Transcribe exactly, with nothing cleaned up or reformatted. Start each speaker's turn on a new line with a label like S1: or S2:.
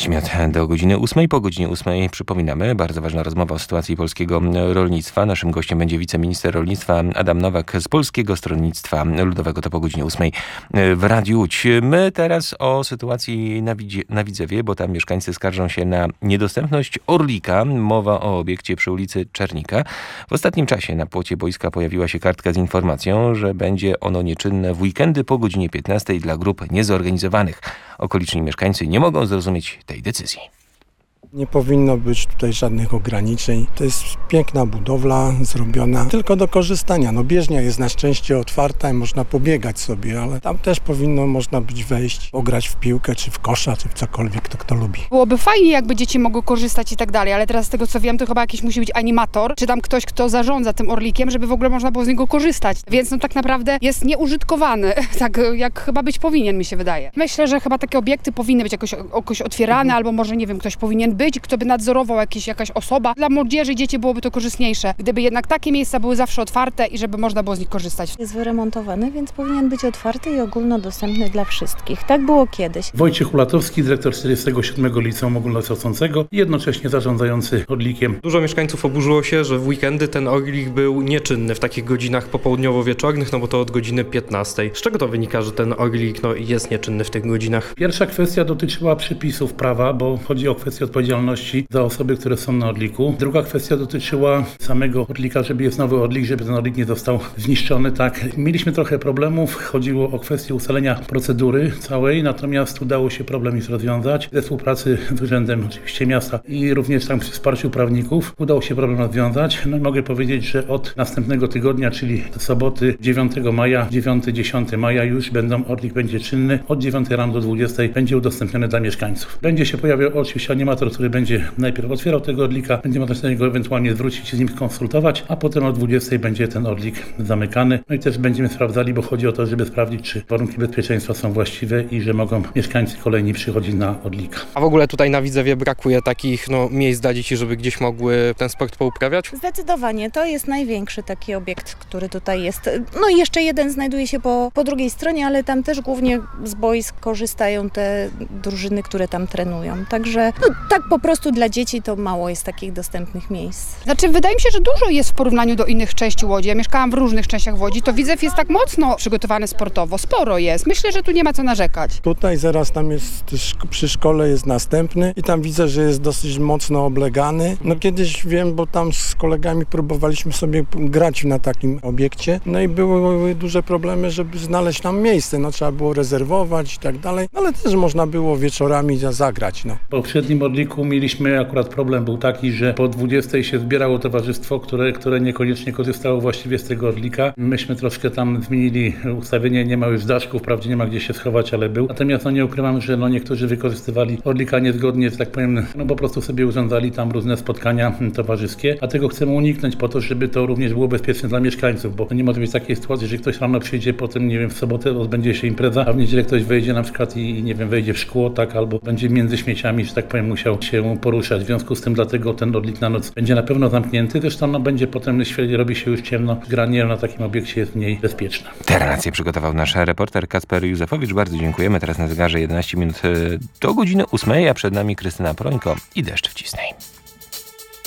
S1: jedenaście minut do godziny ósmej. Po godzinie ósmej przypominamy, bardzo ważna rozmowa o sytuacji polskiego rolnictwa. Naszym gościem będzie wiceminister rolnictwa Adam Nowak z Polskiego Stronnictwa Ludowego. To po godzinie ósmej w Radiu Łódź. My teraz o sytuacji na, Widzie, na Widzewie, bo tam mieszkańcy skarżą się na niedostępność Orlika. Mowa o obiekcie przy ulicy Czernika. W ostatnim czasie na płocie boiska pojawiła się kartka z informacją, że będzie ono nieczynne w weekendy po godzinie piętnastej dla grup niezorganizowanych. Okoliczni mieszkańcy nie mogą zrozumieć tej decyzji.
S2: Nie powinno być tutaj żadnych ograniczeń. To jest piękna budowla, zrobiona tylko do korzystania. No bieżnia jest na szczęście otwarta i można pobiegać sobie, ale tam też powinno można być wejść, pograć w piłkę, czy w kosza, czy w cokolwiek, to kto lubi.
S3: Byłoby fajnie, jakby dzieci mogły korzystać i tak dalej, ale teraz z tego co wiem, to chyba jakiś musi być animator, czy tam ktoś, kto zarządza tym Orlikiem, żeby w ogóle można było z niego korzystać. Więc no tak naprawdę jest nieużytkowany, tak jak chyba być powinien, mi się wydaje. Myślę, że chyba takie obiekty powinny być jakoś, jakoś otwierane, mhm. albo może, nie wiem, ktoś powinien być, kto by nadzorował jakiś, jakaś osoba. Dla młodzieży i dzieci byłoby to korzystniejsze, gdyby jednak takie miejsca były zawsze otwarte i żeby można było z nich korzystać.
S4: Jest wyremontowany, więc powinien być otwarty i ogólnodostępny dla wszystkich. Tak było kiedyś.
S5: Wojciech Ulatowski, dyrektor czterdziestego siódmego Liceum Ogólnokształcącego i jednocześnie zarządzający Orlikiem.
S6: Dużo mieszkańców oburzyło się, że w weekendy ten Orlik był nieczynny w takich godzinach popołudniowo-wieczornych, no bo to od godziny piętnastej. Z czego to wynika, że ten Orlik no, jest nieczynny w tych godzinach?
S5: Pierwsza kwestia dotyczyła przepisów prawa, bo chodzi o kwestię odpowiedzialności za osoby, które są na Orliku. Druga kwestia dotyczyła samego Orlika, żeby jest nowy Orlik, żeby ten Orlik nie został zniszczony. Tak, mieliśmy trochę problemów. Chodziło o kwestię ustalenia procedury całej, natomiast udało się problem już rozwiązać. Ze współpracy z Urzędem oczywiście Miasta i również tam przy wsparciu prawników udało się problem rozwiązać. No i mogę powiedzieć, że od następnego tygodnia, czyli soboty dziewiątego maja, dziewiątego dziesiątego maja już będą Orlik będzie czynny. Od dziewiątej rano do dwudziestej będzie udostępniony dla mieszkańców. Będzie się pojawiał oczywiście animator, który będzie najpierw otwierał tego Orlika, będzie można się do niego ewentualnie zwrócić się z nim skonsultować, a potem o dwudziestej będzie ten Orlik zamykany. No i też będziemy sprawdzali, bo chodzi o to, żeby sprawdzić, czy warunki bezpieczeństwa są właściwe i że mogą mieszkańcy kolejni przychodzić na Orlika.
S6: A w ogóle tutaj na Widzewie brakuje takich no, miejsc dla dzieci, żeby gdzieś mogły ten sport pouprawiać?
S4: Zdecydowanie. To jest największy taki obiekt, który tutaj jest. No i jeszcze jeden znajduje się po, po drugiej stronie, ale tam też głównie z boisk korzystają te drużyny, które tam trenują. Także no, tak po prostu dla dzieci to mało jest takich dostępnych miejsc.
S3: Znaczy, wydaje mi się, że dużo jest w porównaniu do innych części Łodzi. Ja mieszkałam w różnych częściach Łodzi, to Widzew jest tak mocno przygotowany sportowo. Sporo jest. Myślę, że tu nie ma co narzekać.
S2: Tutaj zaraz tam jest, przy szkole jest następny i tam widzę, że jest dosyć mocno oblegany. No kiedyś wiem, bo tam z kolegami próbowaliśmy sobie grać na takim obiekcie, no i były duże problemy, żeby znaleźć tam miejsce. No trzeba było rezerwować i tak dalej, ale też można było wieczorami zagrać. No.
S5: W poprzednim Orliku mieliśmy akurat problem był taki, że po dwudziestej się zbierało towarzystwo, które, które niekoniecznie korzystało właściwie z tego Orlika. Myśmy troszkę tam zmienili ustawienie, nie ma już daszków, wprawdzie nie ma gdzie się schować, ale był. Natomiast no nie ukrywam, że no niektórzy wykorzystywali Orlika niezgodnie, że tak powiem, no po prostu sobie urządzali tam różne spotkania towarzyskie, a tego chcemy uniknąć po to, żeby to również było bezpieczne dla mieszkańców, bo nie może być takiej sytuacji, że ktoś rano przyjdzie, potem nie wiem, w sobotę odbędzie się impreza, a w niedzielę ktoś wejdzie na przykład i nie wiem, wejdzie w szkło, tak, albo będzie między śmieciami, że tak powiem, musiał się poruszać. W związku z tym dlatego ten Orlik na noc będzie na pewno zamknięty. Zresztą no, będzie potem, jeśli robi się już ciemno, granie na takim obiekcie jest mniej bezpieczne.
S1: Te relacje przygotował nasz reporter Kacper Józefowicz. Bardzo dziękujemy. Teraz na zegarze jedenaście minut do godziny ósmej, a przed nami Krystyna Prońko i Deszcz wcisnej.